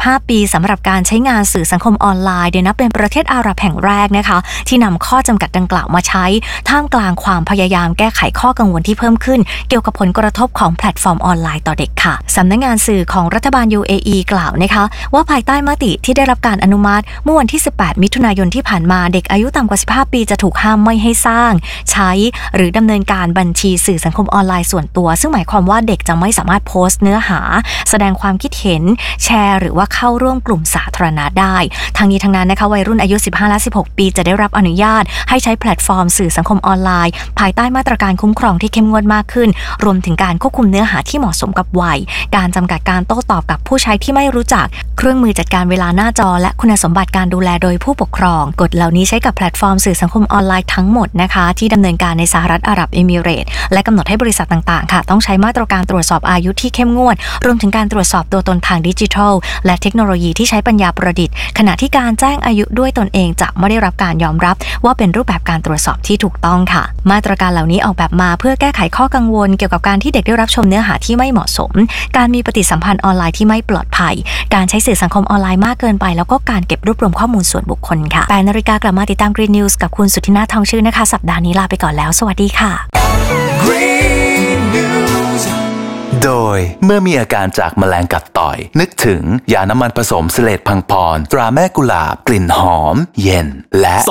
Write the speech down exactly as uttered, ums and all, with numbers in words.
บห้าปีสำหรับการใช้งานสื่อสังคมออนไลน์โดยนับเป็นประเทศอาหรับแห่งแรกนะคะที่นำข้อจำกัดดังกล่าวมาใช้ท่ามกลางความพยายามแก้ไขข้อกังวลที่เพิ่มขึ้นเกี่ยวกับผลกระทบของแพลตฟอร์มออนไลน์ต่อเด็กค่ะสำนักงานสื่อของรัฐบาล ยู เอ อี กล่าวนะคะว่าภายใต้มติที่ได้รับการอนุมัติเมื่อวันที่สิบแปดมิถุนายนที่ผ่านมาเด็กอายุต่ำกว่าสิบห้าปีจะถูกห้ามไม่ให้สร้างใช้หรือดำเนินการบัญชีสื่อสังคมออนไลน์ส่วนตัวซึ่งหมายความว่าเด็กจะไม่สามารถโพสต์เนื้อหาแสดงความคิดเห็นแชร์หรือว่าเข้าร่วมกลุ่มสาธารณะได้ทั้งนี้ทั้งนั้นนะคะวัยรุ่นอายุสิบห้าและสิบหกปีจะได้รับอนุญาตให้ใช้แพลตฟอร์มสื่อสังคมออนไลน์ภายใต้มาตรการคุ้มครองที่เข้มงวดมากขึ้นรวมถึงการควบคุมเนื้อหาที่เหมาะสมกับวัยการจำกัดการโต้ตอบกับผู้ใช้ที่ไม่รู้จักเครื่องมือจัดการเวลาหน้าจอและคุณสมบัติการดูแลโดยผู้ปกครองกฎเหล่านี้ใช้กับแพลตฟอร์มสื่อสังคมออนไลน์ทั้งหมดนะคะที่ดำเนินการในสหรัฐอาหรับเอมิเรตส์และกำหนดให้บริษัทต่างๆค่ะต้องใช้มาตรการตรวจสอบอายุที่เข้มงวดรวมถึงการตรวจสอบตัวตนทางดิจิทัลและเทคโนโลยีที่ใช้ปัญญาประดิษฐ์ขณะที่การแจ้งอายุด้วยตนเองจะไม่ได้รับการยอมรับว่าเป็นรูปแบบการตรวจสอบที่ถูกต้องค่ะมาตรการเหล่านี้ออกแบบมาเพื่อแก้ไขข้อกังวลเกี่ยวกับการที่เด็กได้รับชมเนื้อหาที่ไม่เหมาะสมการมีปฏิสัมพันธ์ออนไลน์ที่ไม่ปลอดภัยการใช้สื่อสังคมออนไลน์มากเกินไปแล้วก็การเก็บรวบรวมข้อมูลส่วนบุคคลค่ะแปดนาฬิกากลับมาติดตาม Green News กับคุณสุทธินาถทองชื่นนะคะสัปดาห์นี้ลาไปก่อนแล้วสวัสดีค่ะ Green News โดยเมื่อมีอาการจากแมลงกัดต่อยนึกถึงยาน้ำมันผสมเสลดพังพรตราแม่กุหลาบกลิ่นหอมเย็นและ